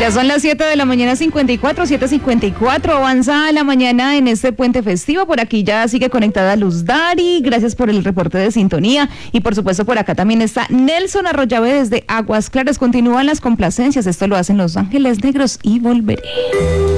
Ya son las 7 de la mañana 7:54, avanza la mañana en este puente festivo. Por aquí ya sigue conectada Luz Dari, gracias por el reporte de sintonía. Y por supuesto por acá también está Nelson Arroyave desde Aguas Claras. Continúan las complacencias, esto lo hacen Los Ángeles Negros y Volveré.